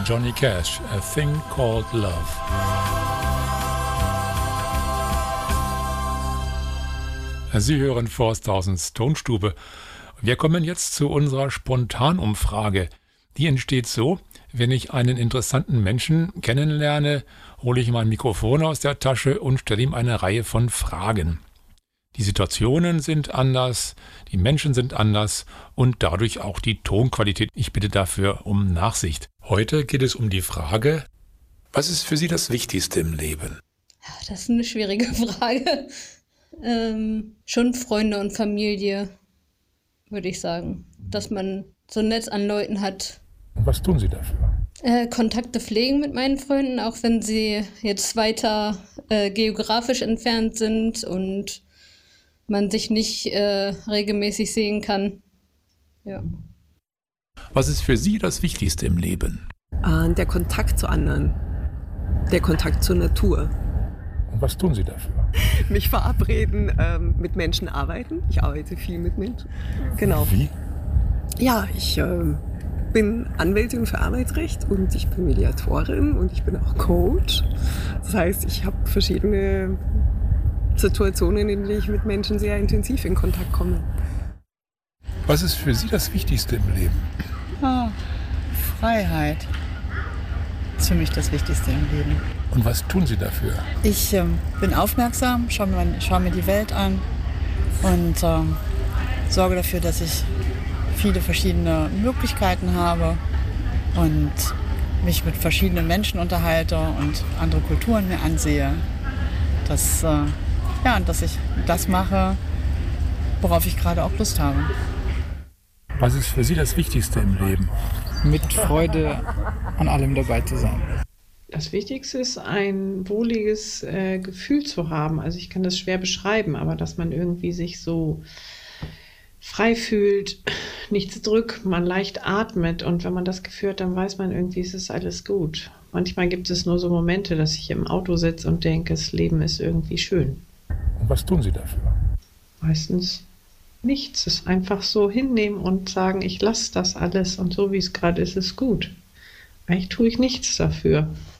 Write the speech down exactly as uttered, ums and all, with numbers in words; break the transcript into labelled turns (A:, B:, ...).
A: Johnny Cash, A Thing Called Love. Sie hören Forsthausens Tonstube. Wir kommen jetzt zu unserer Spontanumfrage. Die entsteht so: Wenn ich einen interessanten Menschen kennenlerne, hole ich mein Mikrofon aus der Tasche und stelle ihm eine Reihe von Fragen. Die Situationen sind anders, die Menschen sind anders und dadurch auch die Tonqualität. Ich bitte dafür um Nachsicht. Heute geht es um die Frage: Was ist für Sie das Wichtigste im Leben?
B: Das ist eine schwierige Frage. Ähm, schon Freunde und Familie, würde ich sagen. Dass man so ein Netz an Leuten hat.
A: Und was tun Sie dafür?
B: Äh, Kontakte pflegen mit meinen Freunden, auch wenn sie jetzt weiter äh, geografisch entfernt sind und man sich nicht äh, regelmäßig sehen kann. Ja.
A: Was ist für Sie das Wichtigste im Leben?
C: Äh, der Kontakt zu anderen. Der Kontakt zur Natur.
A: Und was tun Sie dafür?
C: Mich verabreden, ähm, mit Menschen arbeiten. Ich arbeite viel mit Menschen. Genau.
A: Wie?
C: Ja, ich äh, bin Anwältin für Arbeitsrecht und ich bin Mediatorin und ich bin auch Coach. Das heißt, ich habe verschiedene Situationen, in denen ich mit Menschen sehr intensiv in Kontakt komme.
A: Was ist für Sie das Wichtigste im Leben?
D: Ah, Freiheit ist für mich das Wichtigste im Leben.
A: Und was tun Sie dafür?
D: Ich ähm, bin aufmerksam, schaue mir, schau mir die Welt an und ähm, sorge dafür, dass ich viele verschiedene Möglichkeiten habe und mich mit verschiedenen Menschen unterhalte und andere Kulturen mir ansehe. Das, äh, ja, und dass ich das mache, worauf ich gerade auch Lust habe.
A: Was ist für Sie das Wichtigste im Leben?
E: Mit Freude an allem dabei zu sein.
F: Das Wichtigste ist, ein wohliges äh, Gefühl zu haben. Also ich kann das schwer beschreiben, aber dass man irgendwie sich so frei fühlt, nichts drückt, man leicht atmet und wenn man das Gefühl hat, dann weiß man irgendwie, es ist alles gut. Manchmal gibt es nur so Momente, dass ich im Auto sitze und denke, das Leben ist irgendwie schön.
A: Und was tun Sie dafür?
F: Meistens nichts. Es einfach so hinnehmen und sagen, ich lasse das alles und so wie es gerade ist, ist gut. Eigentlich tue ich nichts dafür.